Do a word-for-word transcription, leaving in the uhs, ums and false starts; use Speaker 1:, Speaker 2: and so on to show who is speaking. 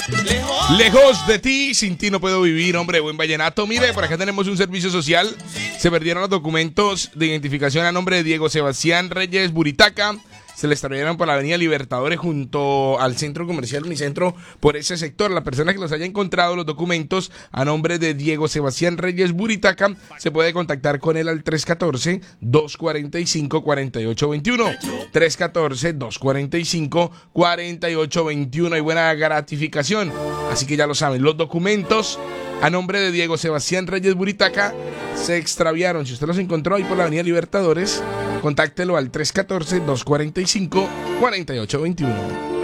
Speaker 1: Lejos de ti, sin ti no puedo vivir, hombre, buen vallenato. Mire, por acá tenemos un servicio social. Se perdieron los documentos de identificación a nombre de Diego Sebastián Reyes Buritaca. Se le extraviaron por la avenida Libertadores junto al centro comercial Unicentro, por ese sector. La persona que los haya encontrado los documentos a nombre de Diego Sebastián Reyes Buritaca se puede contactar con él al tres uno cuatro, dos cuatro cinco, cuatro ocho dos uno. tres uno cuatro, dos cuatro cinco, cuatro ocho dos uno. Hay buena gratificación. Así que ya lo saben, los documentos a nombre de Diego Sebastián Reyes Buritaca se extraviaron. Si usted los encontró ahí por la avenida Libertadores, contáctelo al tres uno cuatro, dos cuatro cinco, cuatro ocho dos uno.